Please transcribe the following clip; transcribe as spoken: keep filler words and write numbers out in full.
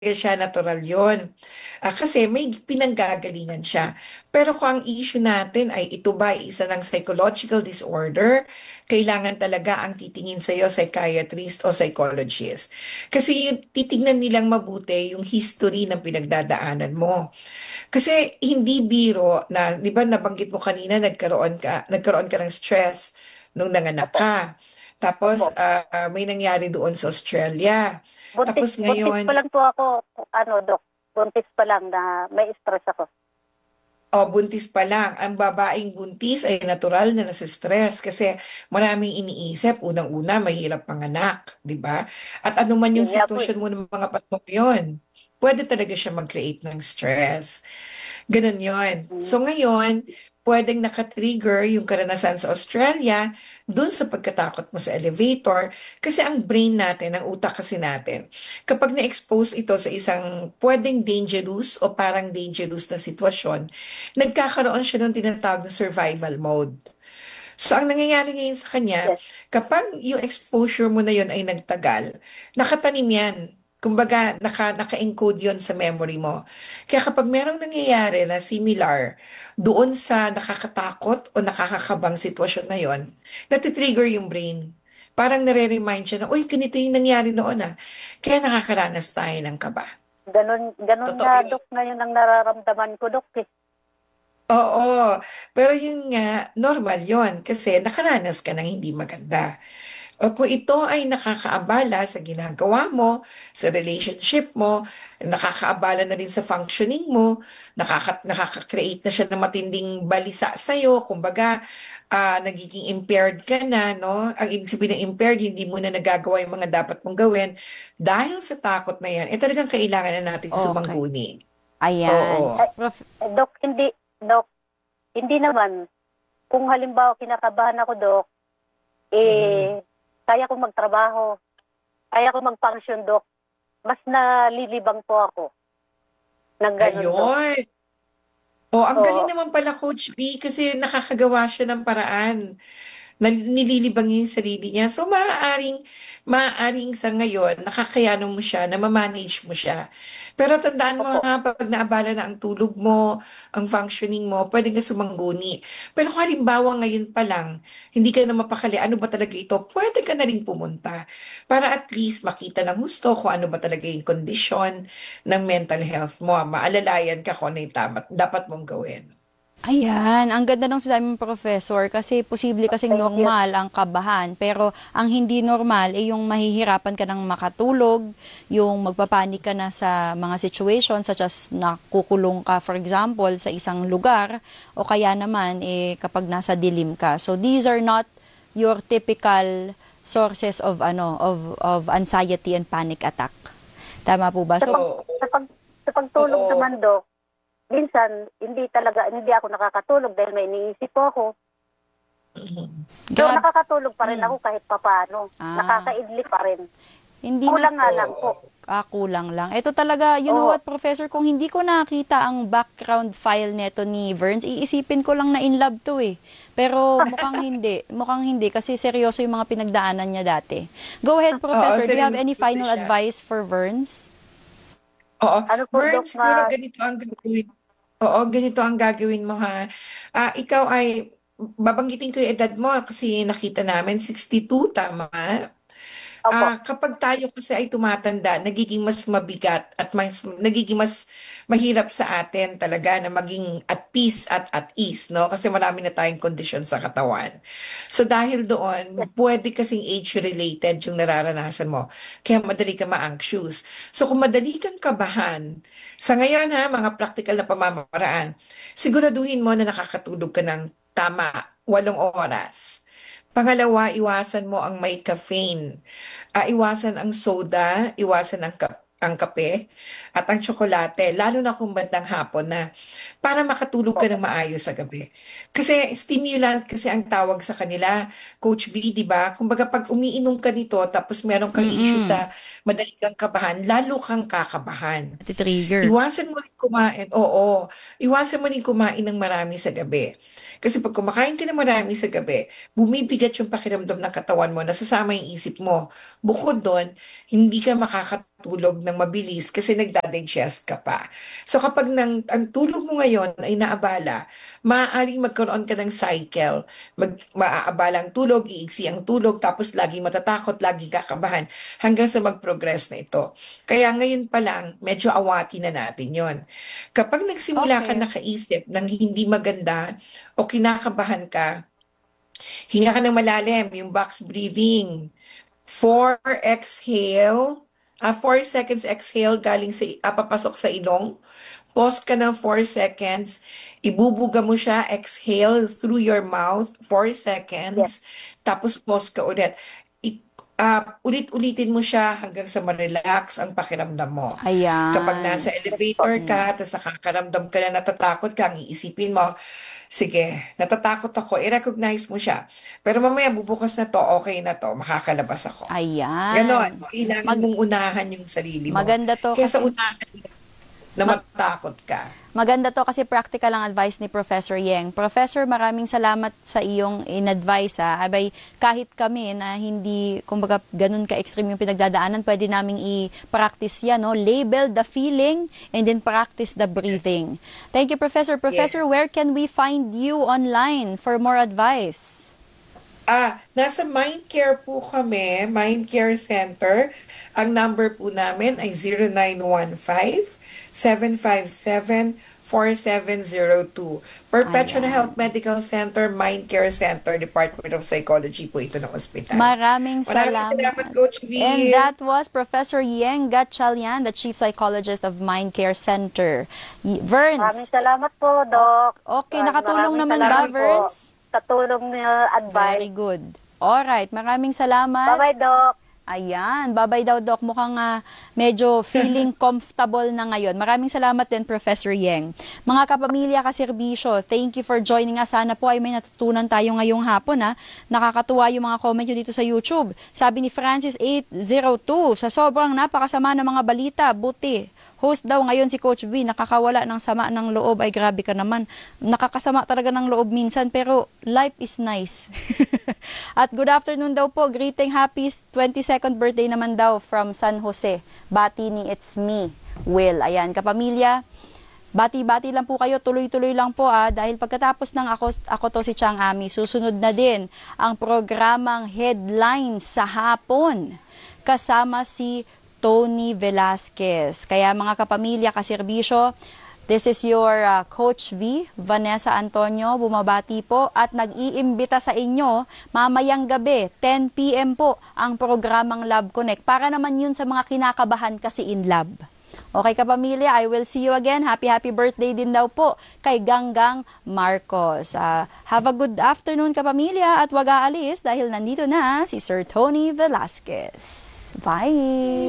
siya, natural yun. Ah, kasi may pinanggagalingan siya. Pero kung ang issue natin ay ito ba ay isa ng psychological disorder, kailangan talaga ang titingin sa'yo psychiatrist o psychologist. Kasi yung titignan nilang mabuti yung history ng pinagdadaanan mo. Kasi hindi biro na, di ba nabanggit mo kanina, nagkaroon ka, nagkaroon ka ng stress nung nanganak Opo, ka. opo. Tapos ah, ah, may nangyari doon sa Australia. Buntis, Tapos buntis pa ngayon, lang po ako, ano, Dok. Buntis pa lang na may stress ako. o buntis pa lang, ang babaeng buntis ay natural na nasa-stress kasi maraming iniisip. Unang-una, mahirap panganak, di ba? At ano man Yun yung nga po eh. sitwasyon mo ng mga panahon yun, pwede talaga siya mag-create ng stress. Ganun yon. Mm. So ngayon, pwedeng nakatrigger yung karanasan sa Australia dun sa pagkatakot mo sa elevator kasi ang brain natin, ang utak kasi natin, kapag na-expose ito sa isang pwedeng dangerous o parang dangerous na sitwasyon, nagkakaroon siya ng tinatawag na survival mode. So, ang nangyayari ngayon sa kanya, Yes. kapag yung exposure mo na yun ay nagtagal, nakatanim yan. Kumbaga, naka, naka-encode yun sa memory mo. Kaya kapag merong nangyayari na similar doon sa nakakatakot o nakakakabang sitwasyon na yon, natitrigger yung brain. Parang nare-remind siya na, uy, ganito yung nangyari noon ah. Kaya nakakaranas tayo ng kaba. Ganun, ganun Totoo nga, yun. Dok, ngayon ang nararamdaman ko, Dok, eh. Oo, pero yun nga, normal yon kasi nakaranas ka ng hindi maganda. O kung ito ay nakakaabala sa ginagawa mo, sa relationship mo, nakakaabala na rin sa functioning mo, nakaka, nakaka-create na siya ng matinding balisa sa'yo, kumbaga, ah, nagiging impaired ka na, no? Ang ibig sabihin ng impaired, hindi mo na nagagawa yung mga dapat mong gawin. Dahil sa takot na yan, eh talagang kailangan na natin Okay. sumangguni. Ayan. Oo. Ay, Prof, eh, Dok, hindi, Dok, hindi naman. Kung halimbawa kinakabahan ako, Dok, Mhm. eh, kaya ko magtrabaho, kaya ko mag-function, Dok. Mas nalilibang po ako ng ganun, Dok. Ayun. Oh, ang galing So, naman pala Coach B kasi nakakagawa siya ng paraan na nililibang niya yung sarili niya. So, maaaring, maaaring sa ngayon, nakakayanan mo siya, na ma-manage mo siya. Pero tandaan mo opo. nga, pag naabala na ang tulog mo, ang functioning mo, pwede ka sumangguni. Pero kung halimbawa ngayon pa lang, hindi ka na mapakali, ano ba talaga ito, pwede ka na rin pumunta. Para at least makita ng gusto kung ano ba talaga yung kondisyon ng mental health mo. Maalalayan ka kung ano yung tama, dapat mong gawin. ayan. Ang ganda ng sinabi mo, Professor, kasi posible kasing Thank you. normal ang kabahan. Pero ang hindi normal ay yung mahihirapan ka ng makatulog, yung magpapanik ka na sa mga situations such as nakukulong ka, for example, sa isang lugar, o kaya naman eh, kapag nasa dilim ka. So these are not your typical sources of ano of of anxiety and panic attack. Tama po ba? Sa So, pag, Oo. sa pag, sa pagtulog Oo. naman, Dok, minsan, hindi talaga, hindi ako nakakatulog dahil may iniisip po ako. Mhm. So, grab, nakakatulog pa rin mm, ako kahit papaano. ah, Nakakaidli pa rin. hindi na, Kulang nga lang Oo. po. ah, kulang lang. Ito talaga, you know Oo. what, Professor, kung hindi ko nakita ang background file neto ni Verns, iisipin ko lang na in love to eh. Pero mukhang hindi. Mukhang hindi kasi seryoso yung mga pinagdaanan niya dati. Go ahead, Oo, Professor. Do you have any seryoso final siya. advice for Verns? Oo. Ano po, Vern, Dok, siguro na ganito ang gagawin. Oo, ganito ang gagawin mo ha. Ah, ikaw ay, babanggitin ko yung edad mo kasi nakita namin sixty-two, tama? opo. Ah, kapag tayo kasi ay tumatanda, nagiging mas mabigat at mas nagiging mas mahirap sa atin talaga na maging at peace at at ease, no? Kasi marami na tayong kondisyon sa katawan. So dahil doon, pwede kasing age-related yung nararanasan mo. Kaya madali ka ma-anxious. So kung madali kang kabahan, sa ngayon ha, mga practical na pamamaraan, siguraduhin mo na nakakatulog ka ng tama, walong oras. Pangalawa, iwasan mo ang may caffeine. Ah, iwasan ang soda, iwasan ang kap ang kape at ang tsokolate, lalo na kung bandang hapon na, para makatulog ka ng maayos sa gabi. Kasi stimulant kasi ang tawag sa kanila, Coach V, di ba? Kumbaga pag umiinom ka nito tapos meron kang issue Mm-mm. sa madali kang kabahan, lalo kang kakabahan. Nati-trigger. Iwasan mo rin kumain, oo, iwasan mo rin kumain ng marami sa gabi. Kasi pag kumakain ka ng marami sa gabi, bumibigat yung pakiramdam ng katawan mo, nasasama yung isip mo. Bukod doon, hindi ka makakatulog makatulog ng mabilis kasi nagdadigest ka pa. So kapag nang, ang tulog mo ngayon ay naabala, maaaring magkaroon ka ng cycle. Mag, maaabala ang tulog, iiksi ang tulog, tapos lagi matatakot, lagi kakabahan, hanggang sa mag-progress na ito. Kaya ngayon pa lang, medyo awati na natin yon. Kapag nagsimula ka Okay. nakaisip ng hindi maganda o kinakabahan ka, hinga ka ng malalim, yung box breathing. Four exhale, ah, four seconds exhale galing sa, ah, papasok sa ilong. Pause ka ng four seconds. Ibubuga mo siya, exhale through your mouth, four Yes. seconds. Tapos pause ka ulit. I, ah, ulit-ulitin mo siya hanggang sa ma-relax ang pakiramdam mo. Kapag Ayan. nasa elevator Mm. ka, tapos nakakaramdam ka na natatakot ka, ang iisipin mo, sige, natatakot ako, i-recognize mo siya. Pero mamaya bubukas na to, okay na to, makakalabas ako. Ganon, Ayan. kailangan Mag- mong unahan yung sarili mo. maganda to Kesa kasi unahan na Mag- matakot ka. maganda to kasi practical ang advice ni Professor Yeng. Professor, maraming salamat sa iyong in-advice ha. Abay, kahit kami na hindi, kumbaga, ganun ka-extreme yung pinagdadaanan, pwede naming i-practice yan, no? Label the feeling and then practice the breathing. Thank you, Professor. Professor, where can we find you online for more advice? Ah, nasa Mindcare po kami, Mindcare Center. Ang number po namin ay zero nine one five, seven five seven, four seven zero two. Perpetual Ayan. Health Medical Center, Mindcare Center, Department of Psychology po ito ng ospital. Maraming Maraming salamat. salamat, Coach V. And that was Professor Yeng Gatchalian, the Chief Psychologist of Mindcare Center. Y- Maraming Verns, salamat po, Doc. okay, Ah, nakatulong maraming naman ba, salamat po Verns? sa tulong niyo, Very advice. good. Alright, maraming salamat. Bye-bye, Doc. Ayan, babay daw, Doc. Mukhang ah, medyo feeling comfortable na ngayon. Maraming salamat din, Professor Yeng. Mga kapamilya, kaserbisyo, thank you for joining us. Sana po ay may natutunan tayo ngayong hapon. Ha? Nakakatuwa yung mga comment nyo dito sa YouTube. Sabi ni Francis eight zero two, sa sobrang napakasama ng mga balita, buti. Host daw ngayon si Coach V, nakakawala ng sama ng loob. Ay, grabe ka naman. Nakakasama talaga ng loob minsan, pero life is nice. At good afternoon daw po. Greeting, happy twenty-second birthday naman daw from San Jose. Bati ni It's Me, Will. Ayan, kapamilya, bati-bati lang po kayo, tuloy-tuloy lang po ah, dahil pagkatapos ng ako, ako to si Chang Ami, susunod na din ang programang Headlines sa hapon. Kasama si Tony Velasquez. Kaya mga kapamilya, kaserbisyo, this is your uh, Coach V, Vanessa Antonio, bumabati po at nag-iimbita sa inyo mamayang gabi, ten p m po, ang programang Lab Connect. Para naman yun sa mga kinakabahan kasi in lab. Okay kapamilya, I will see you again. Happy, happy birthday din daw po kay Ganggang Marcos. Uh, have a good afternoon kapamilya at wag aalis dahil nandito na si Sir Tony Velasquez. Bye!